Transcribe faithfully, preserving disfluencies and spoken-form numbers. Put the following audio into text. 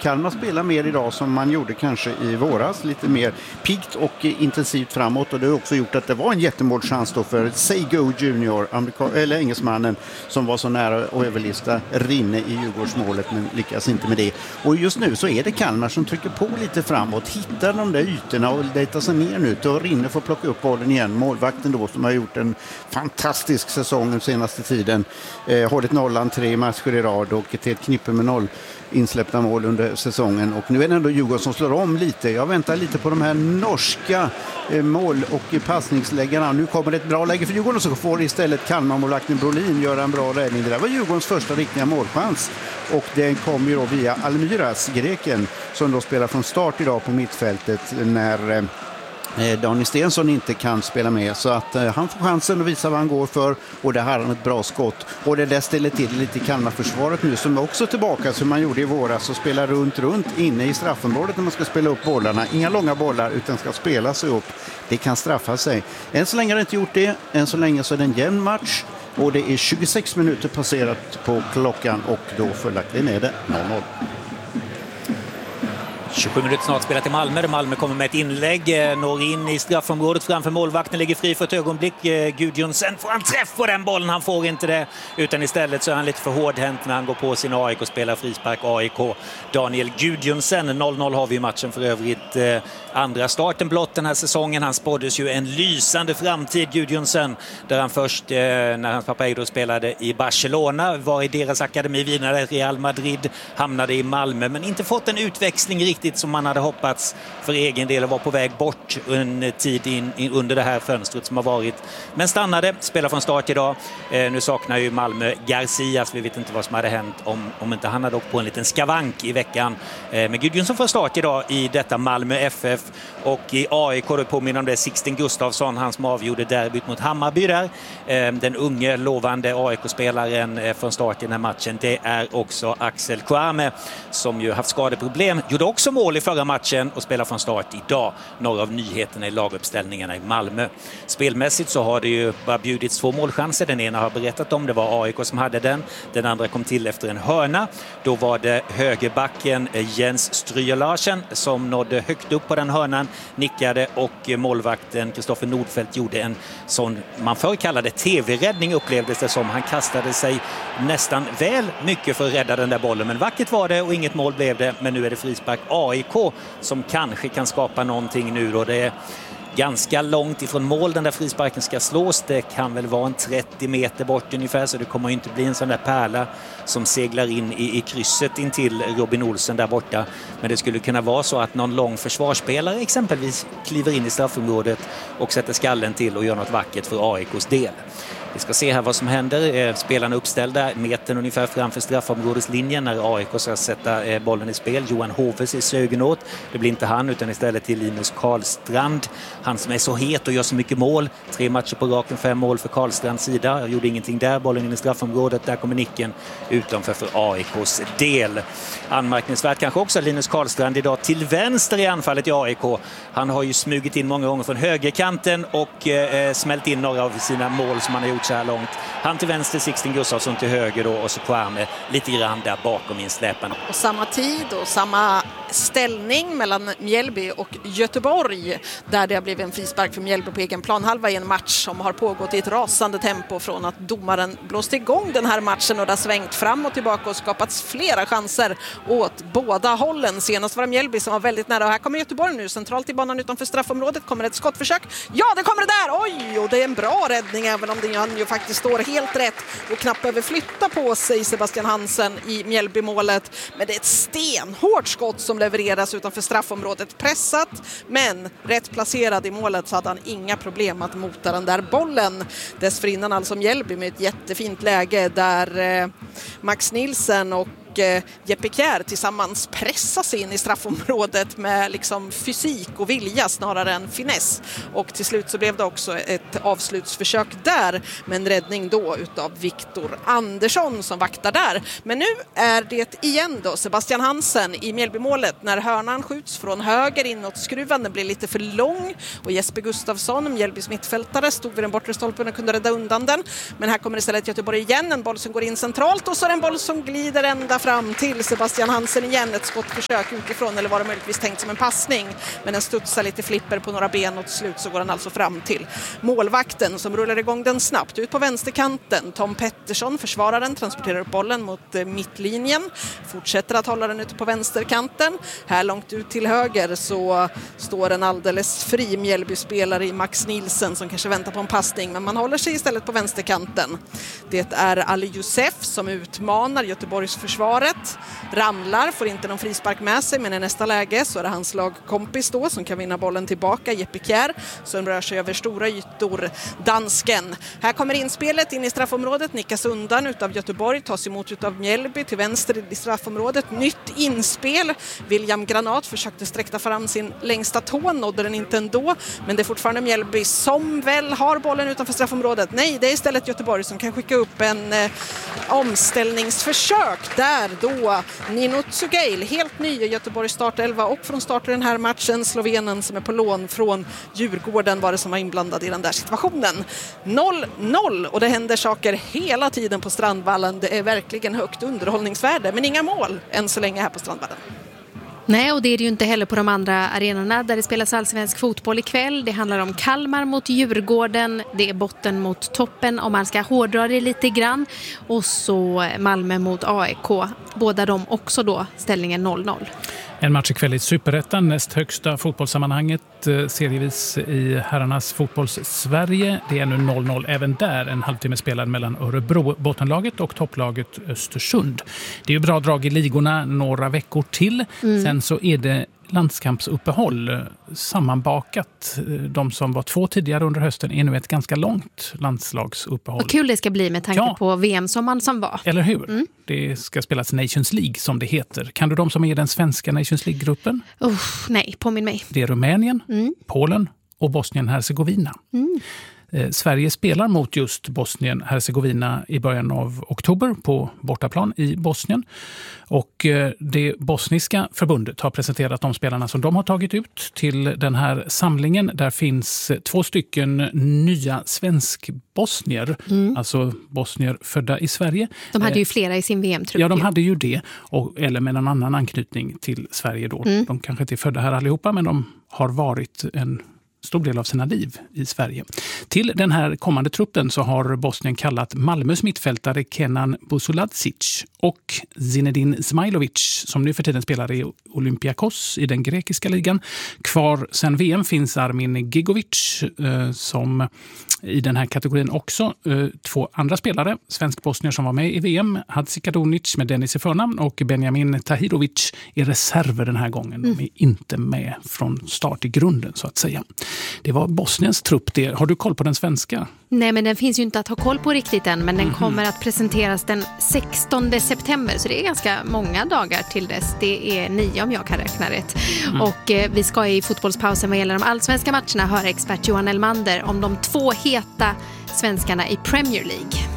Kalmar spelar mer idag som man gjorde kanske i våras. Lite mer piggt och intensivt framåt. Och det har också gjort att det var en jättemålchans då för Seigo Junior, amerika- eller engelsmannen, som var så nära att överlista Rinne i Djurgårdsmålet, men lyckas inte med det. Och just nu så är det Kalmar som trycker på lite framåt, hittar de där ytorna och letar sig ner nu. Och Rinne får plocka upp bollen igen. Målvakten då som har gjort en fantastisk säsong den senaste tiden. Eh, hållit nollan tre matcher i rad och till ett knippe med noll insläppta mål under säsongen. Och nu är det ändå Djurgården som slår om lite. Jag väntar lite på de här norska eh, mål- och passningsläggarna. Nu kommer det ett bra läge för Djurgården, och så får istället Kalmar-målvakten Brolin göra en bra räddning. Det där var Djurgårdens första riktiga målchans. Och den kom ju då via Almiras, greken, som då spelar från start idag på mittfältet när eh, Daniel Stensson inte kan spela med, så att eh, han får chansen att visa vad han går för, och det här har ett bra skott, och det där ställer till lite i Kalmar-försvaret nu som är också tillbaka som man gjorde i våras och spelar runt runt inne i straffområdet när man ska spela upp bollarna. Inga långa bollar utan ska spela sig upp. Det kan straffa sig. Än så länge har det inte gjort det. Än så länge så är det en jämn match och det är tjugosex minuter passerat på klockan och då följaktligen är det noll noll. tjugosju minuter snart spelat i Malmö. Malmö kommer med ett inlägg, når in i straffområdet framför målvakten, ligger fri för ett ögonblick. Gudjonsen får han träff på den bollen, han får inte det, utan istället så är han lite för hårdhänt när han går på sin A I K och spelar frispark. A I K, Daniel Gudjonsen. noll noll har vi i matchen för övrigt. Eh, andra starten blott den här säsongen. Han spåddes ju en lysande framtid, Gudjonsen, där han först eh, när hans pappa Edo spelade i Barcelona, var i deras akademi, vidare Real Madrid, hamnade i Malmö, men inte fått en utväxling riktigt som man hade hoppats för egen del och var på väg bort en tid in, in under det här fönstret som har varit. Men stannade, spelar från start idag. Eh, nu saknar ju Malmö Garcias. Vi vet inte vad som hade hänt om, om inte han hade åkt på en liten skavank i veckan. Eh, men Gudjonsson får start idag i detta Malmö F F, och i A I K då påminner om det Sixten Gustafsson, han som avgjorde derbyt mot Hammarby där. Eh, den unge lovande A I K-spelaren eh, från start i den här matchen, det är också Axel Kouame som ju haft skadeproblem. Gjorde också mål i förra matchen och spelar från start idag. Några av nyheterna i laguppställningarna i Malmö. Spelmässigt så har det ju bara bjudits två målchanser. Den ena har berättat om, det var A I K som hade den. Den andra kom till efter en hörna. Då var det högerbacken Jens Stryger Larsen som nådde högt upp på den hörnan, nickade, och målvakten Kristoffer Nordfeldt gjorde en sån man förr kallade tv-räddning, upplevdes det som. Han kastade sig nästan väl mycket för att rädda den där bollen, men vackert var det och inget mål blev det. Men nu är det frispark A I K som kanske kan skapa någonting nu då. Det är ganska långt ifrån mål den där frisparken ska slås. Det kan väl vara en trettio meter bort ungefär, så det kommer inte bli en sån där pärla som seglar in i, i krysset in till Robin Olsen där borta. Men det skulle kunna vara så att någon lång försvarsspelare exempelvis kliver in i straffområdet och sätter skallen till och gör något vackert för A I K:s del. Vi ska se här vad som händer. Spelarna uppställda metern ungefär framför straffområdeslinjen när A I K ska sätta bollen i spel. Johan Hoves i sögen åt. Det blir inte han utan istället till Linus Karlstrand. Han som är så het och gör så mycket mål. Tre matcher på raken, fem mål för Karlstrands sida. Jag gjorde ingenting där. Bollen in i straffområdet. Där kommer nicken utanför för A I K:s del. Anmärkningsvärt kanske också Linus Karlstrand idag till vänster i anfallet i A I K. Han har ju smugit in många gånger från högerkanten och eh, smält in några av sina mål som han har gjort så här långt. Han till vänster, Sixten Gustafsson till höger då, och så Kouame lite grann där bakom insläpan. Och samma tid och samma ställning mellan Mjällby och Göteborg, där det har blivit en frispark för Mjällby på egen planhalva i en match som har pågått i ett rasande tempo från att domaren blåste igång den här matchen, och det har svängt fram och tillbaka och skapats flera chanser åt båda hållen. Senast var det Mjällby som var väldigt nära, och här kommer Göteborg nu centralt i banan utanför straffområdet. Kommer ett skottförsök. Ja, det kommer det där! Oj, och det är en bra räddning, även om det han ju faktiskt står helt rätt och knappt behöver flytta på sig, Sebastian Hansen i Mjällby-målet. Men det är ett stenhårt skott som levereras utanför straffområdet. Pressat, men rätt placerad i målet, så hade han inga problem att mota den där bollen. Dessförinnan alltså Mjällby med ett jättefint läge där eh, Max Nilsen och Jeppe Kjär tillsammans pressas in i straffområdet med liksom fysik och vilja snarare än finess, och till slut så blev det också ett avslutsförsök där med en räddning då utav Viktor Andersson som vaktar där. Men nu är det igen då Sebastian Hansen i Mjällbymålet när hörnan skjuts från höger inåt skruven. Den blir lite för lång och Jesper Gustafsson, Mjällbys mittfältare, stod vid den bortre stolpen och kunde rädda undan den. Men här kommer istället Göteborg igen, en boll som går in centralt, och så är det en boll som glider ända fram till Sebastian Hansen igen. Ett skottförsök utifrån, eller var det möjligtvis tänkt som en passning. Men den studsar lite flipper på några ben och till slut så går den alltså fram till målvakten som rullar igång den snabbt ut på vänsterkanten. Tom Pettersson, försvararen, transporterar upp bollen mot eh, mittlinjen. Fortsätter att hålla den ute på vänsterkanten. Här långt ut till höger så står en alldeles fri Mjällby-spelare i Max Nilsen som kanske väntar på en passning, men man håller sig istället på vänsterkanten. Det är Ali Youssef som utmanar Göteborgs försvaret. Ramlar, får inte någon frispark med sig, men i nästa läge så är det hans lagkompis då som kan vinna bollen tillbaka, Jeppe Kjær, som rör sig över stora ytor, dansken. Här kommer inspelet in i straffområdet, nickas undan utav Göteborg, tas emot utav Mjällby till vänster i straffområdet. Nytt inspel. William Granat försökte sträcka fram sin längsta tå, nådde den inte ändå, men det är fortfarande Mjällby som väl har bollen utanför straffområdet. Nej, det är istället Göteborg som kan skicka upp en eh, omställningsförsök där då Nino Tsugail, helt ny i Göteborgs startelva och från start i den här matchen, slovenen som är på lån från Djurgården var det som var inblandad i den där situationen. noll noll och det händer saker hela tiden på Strandvallen. Det är verkligen högt underhållningsvärde, men inga mål än så länge här på Strandvallen. Nej, och det är det ju inte heller på de andra arenorna där det spelas allsvensk fotboll ikväll. Det handlar om Kalmar mot Djurgården, det är botten mot toppen om man ska hårdra det lite grann. Och så Malmö mot A I K, båda de också då ställningen noll noll. En match ikväll i Superettan, näst högsta fotbollssammanhanget serievis i herrarnas fotbolls-Sverige. Det är nu noll noll även där, en halvtimme spelad mellan Örebro, bottenlaget, och topplaget Östersund. Det är ju bra drag i ligorna några veckor till. Mm. Sen så är det landskampsuppehåll sammanbakat. De som var två tidigare under hösten är nu ett ganska långt landslagsuppehåll. Vad kul det ska bli med tanke ja. på V M-sommaren som var. Eller hur? Mm. Det ska spelas Nations League som det heter. Kan du de som är i den svenska Nations League-gruppen? Uh, nej, påminn mig. Det är Rumänien, mm. Polen och Bosnien-Hercegovina. Mm. Eh, Sverige spelar mot just Bosnien-Hercegovina i början av oktober på bortaplan i Bosnien. Och eh, det bosniska förbundet har presenterat de spelarna som de har tagit ut till den här samlingen. Där finns två stycken nya svensk-bosnier, mm. alltså bosnier födda i Sverige. De hade ju flera i sin V M-trupp. Ja, de hade ju det. Och, eller med en annan anknytning till Sverige då. Mm. De kanske inte är födda här allihopa, men de har varit en stor del av sina liv i Sverige. Till den här kommande truppen så har Bosnien kallat Malmös mittfältare Kenan Busuladzic och Zinedine Zmajlovic, som nu för tiden spelar i Olympiakos i den grekiska ligan. Kvar sen V M finns Armin Gigovic eh, som i den här kategorin också. Eh, två andra spelare, svensk-bosnier som var med i V M, Hadzikadunic med Dennis i förnamn och Benjamin Tahirovic är reserver den här gången. Mm. De är inte med från start i grunden så att säga. Det var Bosniens trupp det. Har du koll på den svenska? Nej, men den finns ju inte att ha koll på riktigt än, men den mm-hmm. kommer att presenteras den sextonde september, så det är ganska många dagar till dess. Det är nio om jag kan räkna rätt. Mm. Och eh, vi ska i fotbollspausen vad gäller de allsvenska matcherna höra expert Johan Elmander om de två heta svenskarna i Premier League.